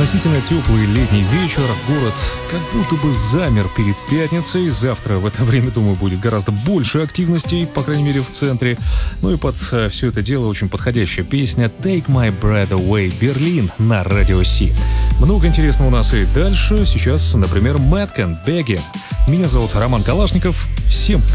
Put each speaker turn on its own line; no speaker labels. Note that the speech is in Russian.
Относительно теплый летний вечер. Город как будто бы замер перед пятницей. Завтра в это время, думаю, будет гораздо больше активностей, по крайней мере, в центре. Ну и под все это дело очень подходящая песня «Take My Breath Away» Берлин на Радио Си. Много интересного у нас и дальше. Сейчас, например, Madcon Begging. Меня зовут Роман Калашников. Всем